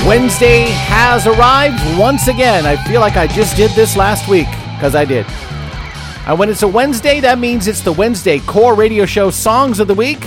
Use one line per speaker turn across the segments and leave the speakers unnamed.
Wednesday has arrived once again. I feel like I just did this last week, because I did. And when it's a Wednesday, that means it's the Wednesday Core Radio Show Songs of the Week.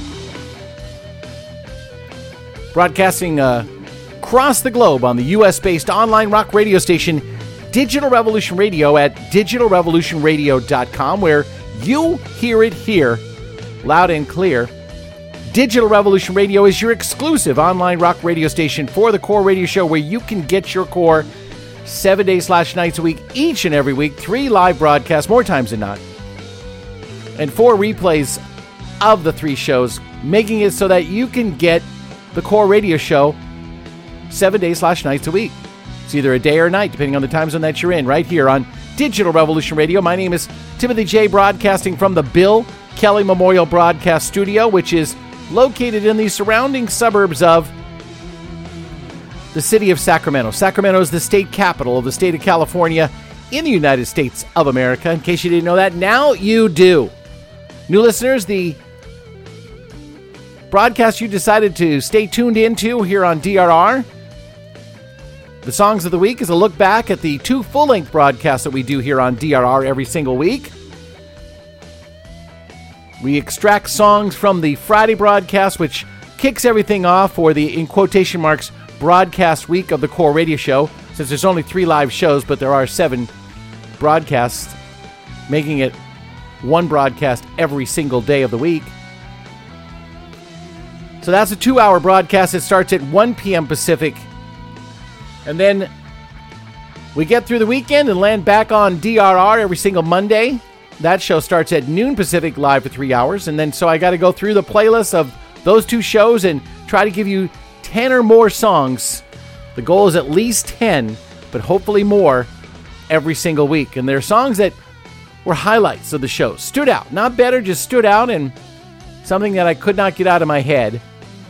Broadcasting across the globe on the US-based online rock radio station Digital Revolution Radio at digitalrevolutionradio.com, where you hear it here, loud and clear. Digital Revolution Radio is your exclusive online rock radio station for the Core Radio Show, where you can get your core 7 days/nights a week, each and every week, 3 live broadcasts, more times than not, and 4 replays of the 3 shows, making it so that you can get the Core Radio Show 7 days/nights a week. It's either a day or a night, depending on the time zone that you're in, right here on Digital Revolution Radio. My name is Timothy J, broadcasting from the Bill Kelly Memorial Broadcast Studio, which is located in the surrounding suburbs of the city of Sacramento. Sacramento is the state capital of the state of California in the United States of America. In case you didn't know that, now you do. New listeners, the broadcast you decided to stay tuned into here on DRR, the Songs of the Week, is a look back at the 2 full-length broadcasts that we do here on DRR every single week. We extract songs from the Friday broadcast, which kicks everything off for the, in quotation marks, broadcast week of the Core Radio Show, since there's only 3 live shows, but there are 7 broadcasts, making it 1 broadcast every single day of the week. So that's a 2-hour broadcast. It starts at 1 p.m. Pacific. And then we get through the weekend and land back on DRR every single Monday. That show starts at noon Pacific, live for 3 hours. And then so I got to go through the playlist of those 2 shows and try to give you 10 or more songs. The goal is at least 10, but hopefully more every single week. And they're songs that were highlights of the show. Stood out. Not better, just stood out, and something that I could not get out of my head.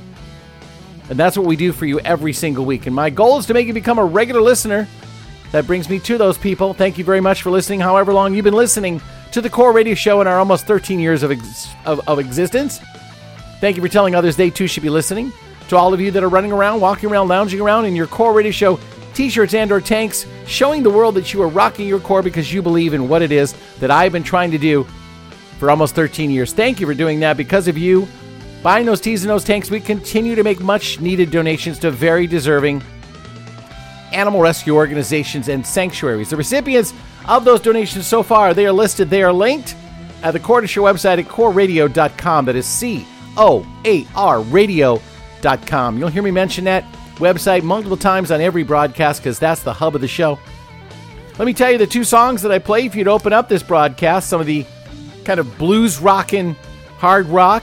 And that's what we do for you every single week. And my goal is to make you become a regular listener. That brings me to those people. Thank you very much for listening, however long you've been listening to the Core Radio Show in our almost 13 years of existence. Thank you for telling others they too should be listening. To all of you that are running around, walking around, lounging around in your Core Radio Show t-shirts and or tanks, showing the world that you are rocking your core because you believe in what it is that I've been trying to do for almost 13 years. Thank you for doing that. Because of you buying those tees and those tanks, we continue to make much needed donations to very deserving animal rescue organizations and sanctuaries. The recipients of those donations so far, they are listed, they are linked at the Core Show website at coreradio.com. That is COAR radio.com. You'll hear me mention that website multiple times on every broadcast because that's the hub of the show. Let me tell you the 2 songs that I play if you'd open up this broadcast, some of the kind of blues rockin' hard rock.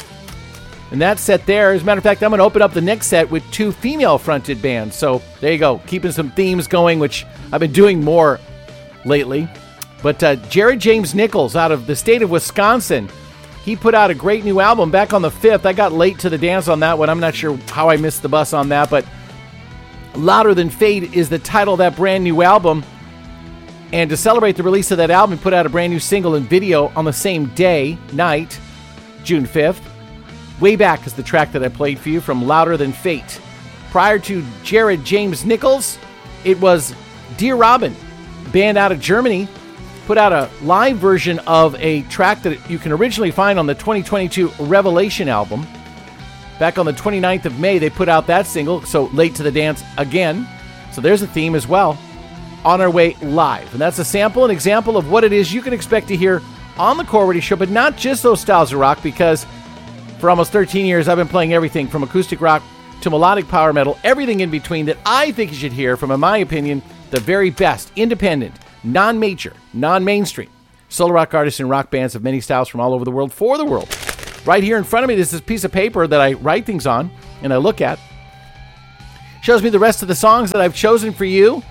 And that set there, as a matter of fact, I'm going to open up the next set with 2 female-fronted bands. So there you go, keeping some themes going, which I've been doing more lately. But Jared James Nichols out of the state of Wisconsin, he put out a great new album back on the 5th. I got late to the dance on that one. I'm not sure how I missed the bus on that, but Louder Than Fate is the title of that brand new album. And to celebrate the release of that album, he put out a brand new single and video on the same night, June 5th. Way Back is the track that I played for you from Louder Than Fate. Prior to Jared James Nichols, it was Dear Robin, band out of Germany, put out a live version of a track that you can originally find on the 2022 Revelation album. Back on the 29th of May, they put out that single, so Late to the Dance again. So there's a theme as well. On Our Way Live. And that's a sample, an example of what it is you can expect to hear on the Core Radio Show, but not just those styles of rock, because for almost 13 years, I've been playing everything from acoustic rock to melodic power metal, everything in between that I think you should hear from, in my opinion, the very best independent, non-major, non-mainstream solo rock artists and rock bands of many styles from all over the world for the world. Right here in front of me, this is a piece of paper that I write things on and I look at. Shows me the rest of the songs that I've chosen for you.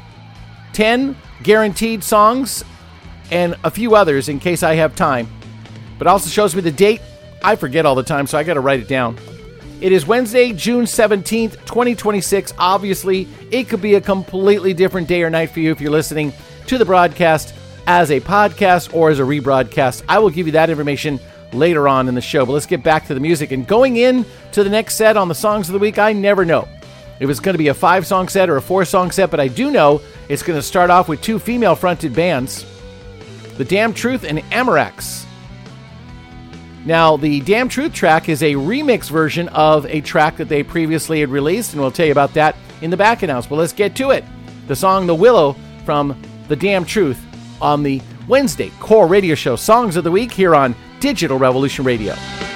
10 guaranteed songs and a few others in case I have time. But also shows me the date. I forget all the time, so I got to write it down. It is Wednesday, June 17th, 2026. Obviously, it could be a completely different day or night for you if you're listening to the broadcast as a podcast or as a rebroadcast. I will give you that information later on in the show. But let's get back to the music. And going in to the next set on the Songs of the Week, I never know if it's going to be a 5-song set or a 4-song set, but I do know it's going to start off with 2 female-fronted bands, The Damn Truth and Amorex. Now, the Damn Truth track is a remix version of a track that they previously had released, and we'll tell you about that in the back announcement. But let's get to it. The song The Willow from The Damn Truth on the Wednesday Core Radio Show Songs of the Week here on Digital Revolution Radio.